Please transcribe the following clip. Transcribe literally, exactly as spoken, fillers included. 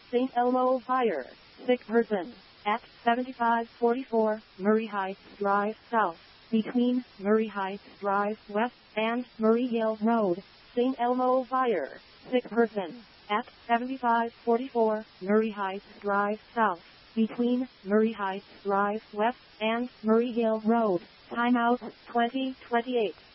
Saint Elmo Fire. Sick person. At seventy-five forty-four Murray Heights Drive South, between Murray Heights Drive West and Murray Hill Road. Saint Elmo Fire. Sick person. At seventy-five forty-four Murray Heights Drive South, between Murray Heights Drive West and Murray Hill Road. Timeout twenty twenty-eight.